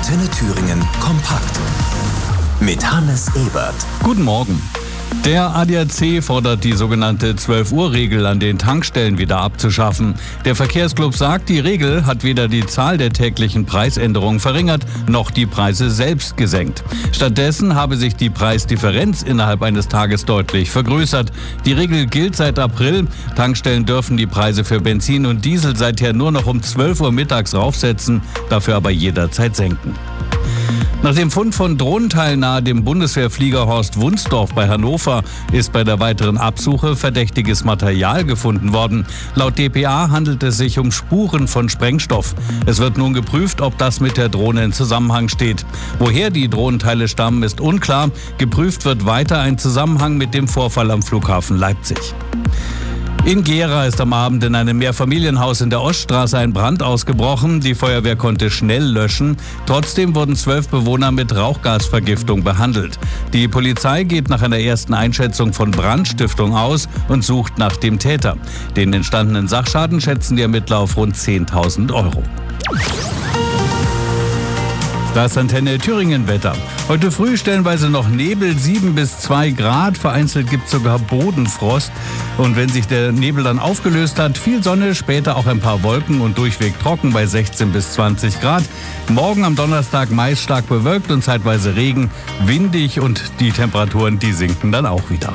Antenne Thüringen kompakt. Mit Hannes Ebert. Guten Morgen. Der ADAC fordert die sogenannte 12-Uhr-Regel an den Tankstellen wieder abzuschaffen. Der Verkehrsclub sagt, die Regel hat weder die Zahl der täglichen Preisänderungen verringert, noch die Preise selbst gesenkt. Stattdessen habe sich die Preisdifferenz innerhalb eines Tages deutlich vergrößert. Die Regel gilt seit April. Tankstellen dürfen die Preise für Benzin und Diesel seither nur noch um 12 Uhr mittags raufsetzen, dafür aber jederzeit senken. Nach dem Fund von Drohnenteilen nahe dem Bundeswehrflieger Horst Wunsdorf bei Hannover ist bei der weiteren Absuche verdächtiges Material gefunden worden. Laut dpa handelt es sich um Spuren von Sprengstoff. Es wird nun geprüft, ob das mit der Drohne in Zusammenhang steht. Woher die Drohnenteile stammen, ist unklar. Geprüft wird weiter ein Zusammenhang mit dem Vorfall am Flughafen Leipzig. In Gera ist am Abend in einem Mehrfamilienhaus in der Oststraße ein Brand ausgebrochen. Die Feuerwehr konnte schnell löschen. Trotzdem wurden 12 Bewohner mit Rauchgasvergiftung behandelt. Die Polizei geht nach einer ersten Einschätzung von Brandstiftung aus und sucht nach dem Täter. Den entstandenen Sachschaden schätzen die Ermittler auf rund 10.000 Euro. Das Antenne Thüringen Wetter. Heute früh stellenweise noch Nebel, 7 bis 2 Grad. Vereinzelt gibt es sogar Bodenfrost. Und wenn sich der Nebel dann aufgelöst hat, viel Sonne, später auch ein paar Wolken und durchweg trocken bei 16 bis 20 Grad. Morgen am Donnerstag meist stark bewölkt und zeitweise Regen, windig und die Temperaturen, die sinken dann auch wieder.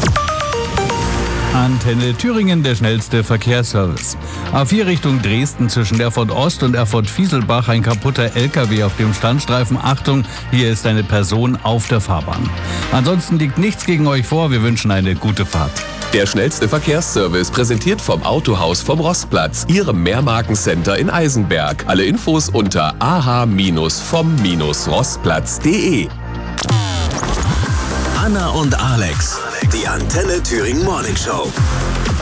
Antenne Thüringen, der schnellste Verkehrsservice. A4 Richtung Dresden zwischen Erfurt Ost und Erfurt Fieselbach ein kaputter LKW auf dem Standstreifen. Achtung, hier ist eine Person auf der Fahrbahn. Ansonsten liegt nichts gegen euch vor. Wir wünschen eine gute Fahrt. Der schnellste Verkehrsservice präsentiert vom Autohaus vom Rostplatz, Ihrem Mehrmarkencenter in Eisenberg. Alle Infos unter ah-vom-rostplatz.de. Anna und Alex, die Antenne Thüringen Morning Show.